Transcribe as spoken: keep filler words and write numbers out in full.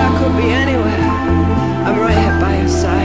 I could be anywhere, I'm right here by your side.